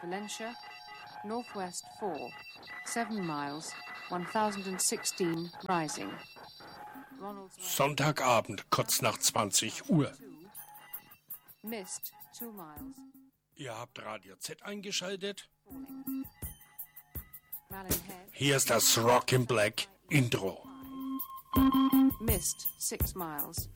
Valencia, northwest 4, 7 miles, 1016 rising. Sonntagabend, kurz nach 20 Uhr. Missed 2 miles. Ihr habt Radio Z eingeschaltet. Malin Head. Hier ist das Rock in Black Intro. Missed 6 miles.